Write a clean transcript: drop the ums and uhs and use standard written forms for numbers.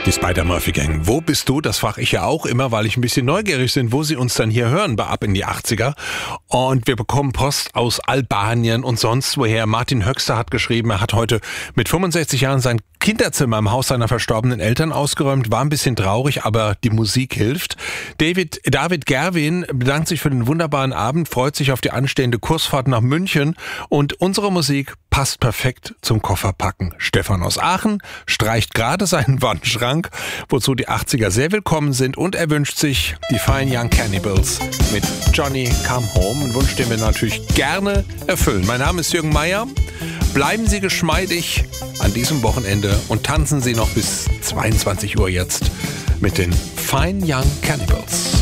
Die Spider-Murphy Gang. Wo bist du? Das frage ich ja auch immer, weil ich ein bisschen neugierig bin, wo sie uns dann hier hören bei Ab in die 80er. Und wir bekommen Post aus Albanien und sonst woher. Martin Höxter hat geschrieben, er hat heute mit 65 Jahren sein Kinderzimmer im Haus seiner verstorbenen Eltern ausgeräumt. War ein bisschen traurig, aber die Musik hilft. David Gerwin bedankt sich für den wunderbaren Abend, freut sich auf die anstehende Kursfahrt nach München und unsere Musik passt perfekt zum Kofferpacken. Stefan aus Aachen streicht gerade seinen Wandschrank, wozu die 80er sehr willkommen sind, und er wünscht sich die Fine Young Cannibals mit Johnny Come Home. Ein Wunsch, den wir natürlich gerne erfüllen. Mein Name ist Jürgen Meier. Bleiben Sie geschmeidig an diesem Wochenende und tanzen Sie noch bis 22 Uhr jetzt mit den Fine Young Cannibals.